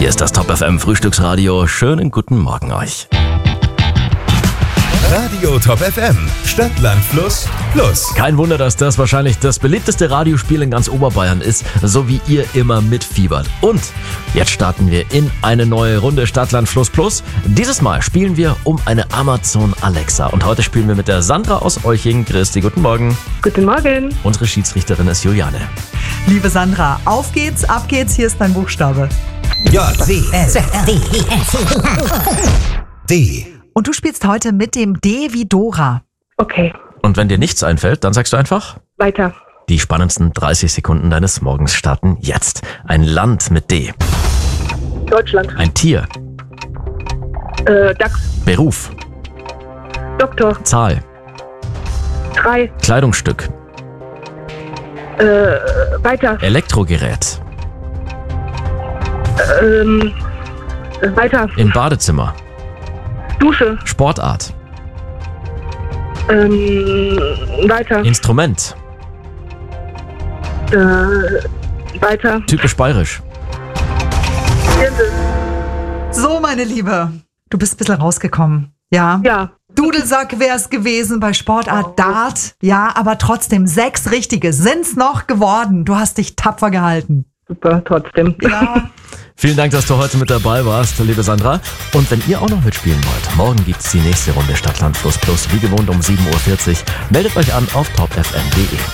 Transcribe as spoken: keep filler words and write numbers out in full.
Hier ist das Top F M Frühstücksradio. Schönen guten Morgen euch. Radio Top F M, Stadt, Land, Fluss, Plus. Kein Wunder, dass das wahrscheinlich das beliebteste Radiospiel in ganz Oberbayern ist, so wie ihr immer mitfiebert. Und jetzt starten wir in eine neue Runde Stadt, Land, Fluss, Plus. Dieses Mal spielen wir um eine Amazon Alexa. Und heute spielen wir mit der Sandra aus Olching. Christi, guten Morgen. Guten Morgen. Unsere Schiedsrichterin ist Juliane. Liebe Sandra, auf geht's, ab geht's, hier ist dein Buchstabe. J, D, S, D, D. Und du spielst heute mit dem D wie Dora. Okay, Und wenn dir nichts einfällt, dann sagst du einfach... weiter. Die spannendsten dreißig Sekunden deines Morgens starten jetzt. Ein Land mit D. Deutschland. Ein Tier. Äh, Dachs. Beruf. Doktor. Zahl. Drei. Kleidungsstück. Äh, weiter. Elektrogerät. Ähm, weiter. Im Badezimmer. Dusche. Sportart. Ähm, weiter. Instrument. Äh, weiter. Typisch bayerisch. Dirndl. So, meine Liebe, du bist ein bisschen rausgekommen. Ja. Ja. Dudelsack wär's gewesen bei Sportart Dart. Ja, aber trotzdem, sechs richtige sind's noch geworden. Du hast dich tapfer gehalten. Super, trotzdem. Ja. Vielen Dank, dass du heute mit dabei warst, liebe Sandra. Und wenn ihr auch noch mitspielen wollt, morgen gibt's die nächste Runde Stadt, Land, Fluss, Plus, wie gewohnt um sieben Uhr vierzig. Meldet euch an auf top f m punkt d e.